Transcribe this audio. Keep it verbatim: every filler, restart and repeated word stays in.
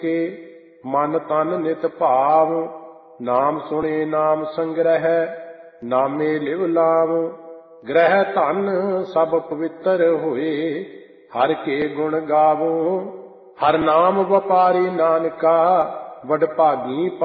ਕੇ ਮਨ ਤਨ ਨਿਤ ਭਾਵ। ਨਾਮ ਸੁਣੇ ਨਾਮ ਸੰਗ੍ਰਹਿ ਨਾਮੇ ਲਿਵ ਲਾਭ। ਗ੍ਰਹਿ ਧਨ ਸਭ ਪਵਿੱਤਰ ਹੋਏ ਹਰਿ ਕੇ ਗੁਣ ਗਾਵੋ। ਹਰਿ ਨਾਮ ਵਪਾਰੀ ਨਾਨਕਾ ਵਡਭਾਗੀ